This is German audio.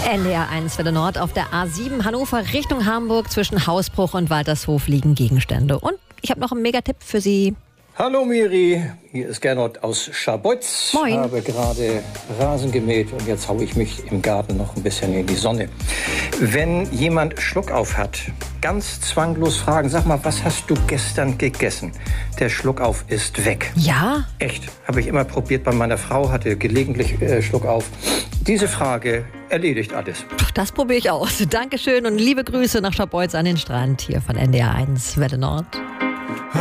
NDR1 Welle Nord auf der A7 Hannover Richtung Hamburg. Zwischen Hausbruch und Waltershof liegen Gegenstände. Und ich habe noch einen Megatipp für Sie. Hallo Miri, hier ist Gernot aus Scharbeutz. Moin. Ich habe gerade Rasen gemäht und jetzt haue ich mich im Garten noch ein bisschen in die Sonne. Wenn jemand Schluckauf hat, ganz zwanglos fragen, sag mal, was hast du gestern gegessen? Der Schluckauf ist weg. Ja? Echt, habe ich immer probiert bei meiner Frau, hatte gelegentlich Schluckauf. Diese Frage erledigt alles. Das probiere ich aus. Dankeschön und liebe Grüße nach Scharbeutz an den Strand hier von NDR1 Welle Nord.